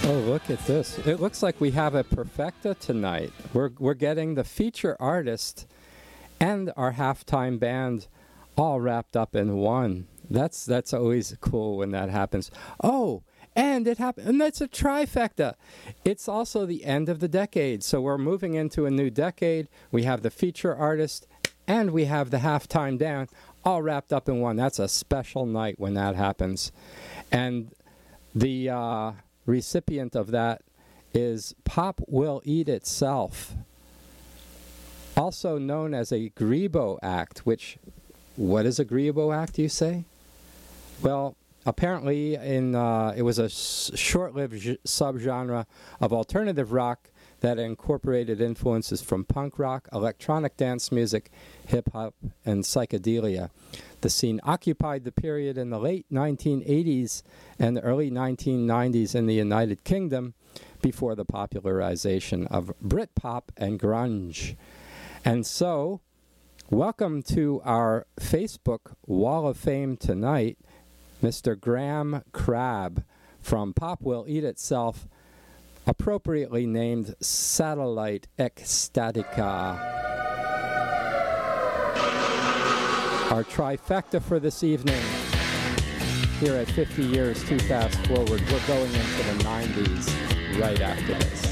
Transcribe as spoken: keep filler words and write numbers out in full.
Oh, look at this. It looks like we have a perfecta tonight. We're, we're getting the feature artist and our halftime band all wrapped up in one. That's that's always cool when that happens. Oh, and it happened, and that's a trifecta. It's also the end of the decade, so we're moving into a new decade. We have the feature artist, and we have the halftime band all wrapped up in one. That's a special night when that happens. And the uh, recipient of that is Pop Will Eat Itself, also known as a Grebo act, which, what is a Grebo act, you say? Well, apparently in uh, it was a s- short-lived j- subgenre of alternative rock that incorporated influences from punk rock, electronic dance music, hip-hop, and psychedelia. The scene occupied the period in the late nineteen eighties and the early nineteen nineties in the United Kingdom before the popularization of Britpop and grunge. And so, welcome to our Facebook Wall of Fame tonight, Mister Graham Crabb from Pop Will Eat Itself, appropriately named Satellite Ecstatica. Our trifecta for this evening here at fifty years Too Fast Forward. We're going into the nineties right after this.